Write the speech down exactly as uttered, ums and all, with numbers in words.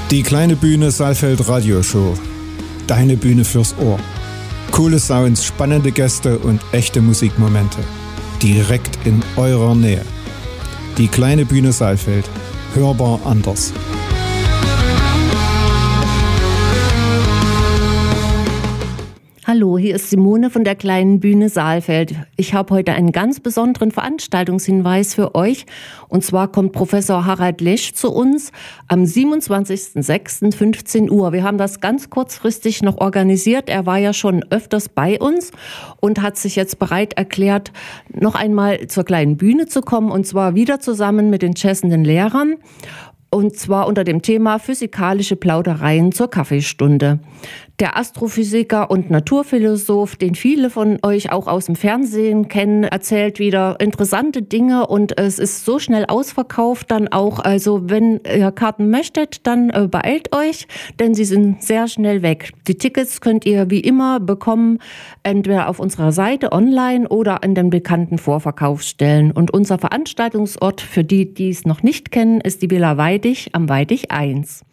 Die kleine Bühne Saalfeld Radioshow. Deine Bühne fürs Ohr. Coole Sounds, spannende Gäste und echte Musikmomente. Direkt in eurer Nähe. Die kleine Bühne Saalfeld. Hörbar anders. Hallo, hier ist Simone von der kleinen Bühne Saalfeld. Ich habe heute einen ganz besonderen Veranstaltungshinweis für euch. Und zwar kommt Professor Harald Lesch zu uns am siebenundzwanzigsten sechsten fünfzehn Uhr. Wir haben das ganz kurzfristig noch organisiert. Er war ja schon öfters bei uns und hat sich jetzt bereit erklärt, noch einmal zur kleinen Bühne zu kommen. Und zwar wieder zusammen mit den jazzenden Lehrern. Und zwar unter dem Thema physikalische Plaudereien zur Kaffeestunde. Der Astrophysiker und Naturphilosoph, den viele von euch auch aus dem Fernsehen kennen, erzählt wieder interessante Dinge und es ist so schnell ausverkauft dann auch. Also wenn ihr Karten möchtet, dann äh, beeilt euch, denn sie sind sehr schnell weg. Die Tickets könnt ihr wie immer bekommen, entweder auf unserer Seite online oder an den bekannten Vorverkaufsstellen. Und unser Veranstaltungsort für die, die es noch nicht kennen, ist die Villa Weidich am Weidich eins.